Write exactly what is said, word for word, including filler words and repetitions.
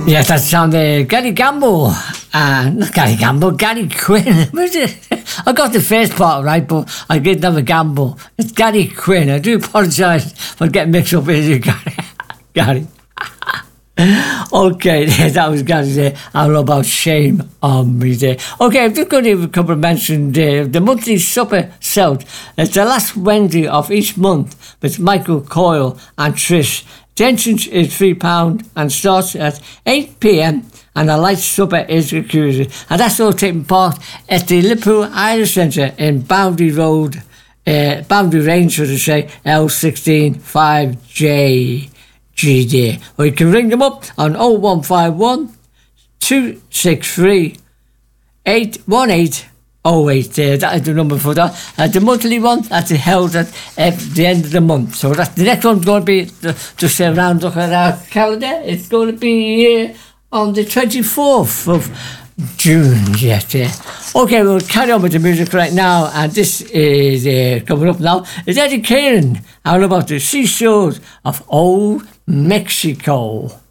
Yes, that's on the Gary Gamble. Uh, not Gary Gamble, Gary Quinn. Was it? I got the first part right, but I didn't have a Gamble. It's Gary Quinn. I do apologise for getting mixed up with you, Gary. Gary. Okay, that was Gary there. All about shame on me there. Okay, I'm just going to have a couple of mentions uh, the monthly supper South. It's the last Wednesday of each month with Michael Coyle and Trish. The entrance is three pounds and starts at eight p.m. and a light supper is included. And that's all taking part at the Liverpool Irish Centre in Boundary Road, uh, Boundary Range, should I say, L sixteen five J G D. Or you can ring them up on oh one five one, two six three, eight one eight oh eight there. That is the number for that. And the monthly one, that's held at, at the end of the month. So that's the next one's going to be, the, just around look at our calendar, it's going to be uh, on the twenty-fourth of June. Yes, yeah. Okay, we'll carry on with the music right now. And this is uh, coming up now. It's Eddie Kieran. How about the seashores of Old Mexico?